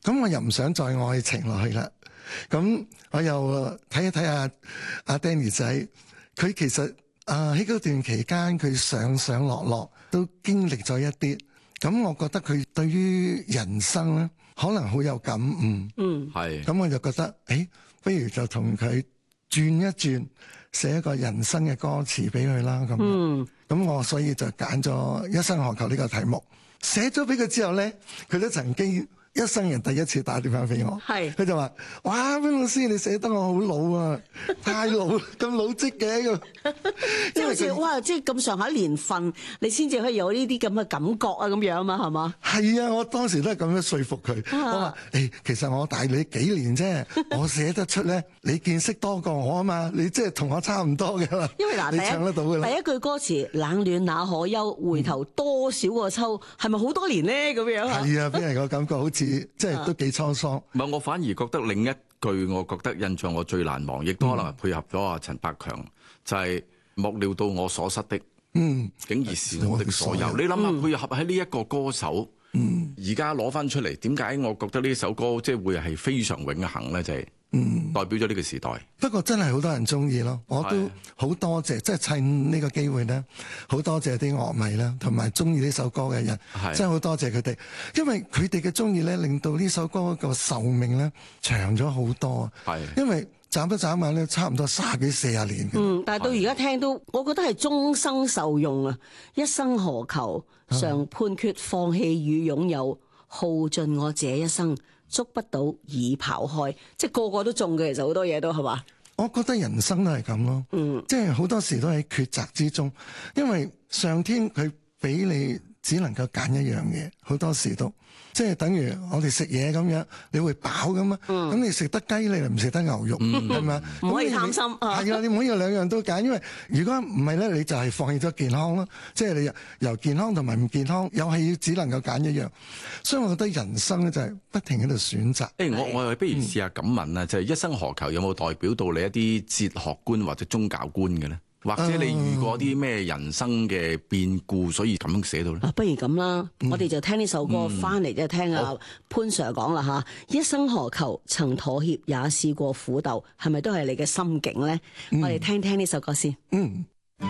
咁我又唔想再愛情落去啦。咁我又睇一睇阿 Danny 仔，佢其實喺嗰段期間佢上上落落都經歷咗一啲。咁我覺得佢對於人生咧可能好有感悟。係。咁我就覺得，不如就同佢轉一轉，寫一個人生嘅歌詞俾佢啦。咁我所以就揀咗一生何求呢個題目，寫咗俾佢之後咧，佢都曾經一生人第一次打電話俾我，佢就話：哇，邊老師你寫得我好老啊，太老咁老積嘅咁。 即係好似哇，即係咁上下年份，你先至可以有呢啲咁嘅感覺啊，咁樣啊嘛，係嘛？係啊，我當時都係咁樣說服佢。我話：其實我大你幾年啫，我寫得出咧，你見識多過我啊嘛，你即係同我差唔多嘅啦。因為嗱，你唱得到嘅啦。第一句歌詞冷暖那可休，回頭多少個秋，係咪好多年咧？咁樣啊？係啊，俾人個感覺好似。即係都幾滄桑。唔係，我反而覺得另一句，我覺得印象我最難忘，亦都可能係配合咗阿陳百強，就係莫料到我所失的，竟然是我的所有。你諗下，配合喺呢一個歌手，而家攞翻出嚟，點解我覺得呢首歌即係會係非常永恆咧？就係代表咗呢個時代。不過真係好多人中意咯，我都好多謝，即係趁呢個機會咧，好多謝啲樂迷啦，同埋中意呢首歌嘅人，真係好多謝佢哋，因為佢哋嘅中意咧，令到呢首歌個壽命咧長咗好多。因為眨一眨眼咧，差唔多30幾40年。但係到而家聽都，我覺得係終生受用啊！一生何求，常判決放棄與擁有，耗盡我這一生。捉不到已刨開，即係個個都中嘅，其實好多嘢都係嘛？我覺得人生都係咁咯，即係好多時都喺抉擇之中，因為上天佢俾你只能夠揀一樣嘢，好多時都即係等於我哋食嘢咁樣，你會飽噶嘛？咁你食得雞，你就唔食得牛肉，係咪？唔可以貪心。係啊，你唔可以兩樣都揀，因為如果唔係咧，你就係放棄咗健康咯。即係你由健康同埋唔健康，又係要只能夠揀一樣。所以我覺得人生咧就係不停喺度選擇。我不如試下咁問啊，就係一生何求有冇代表到你一啲哲學觀或者宗教觀嘅咧？或者你遇過啲咩人生嘅變故，所以咁樣寫到咧？不如咁啦，我哋就聽呢首歌翻嚟，就聽阿潘 Sir 講啦吓。一生何求，曾妥協也試過苦鬥，係咪都係你嘅心境咧？我哋聽聽呢首歌先。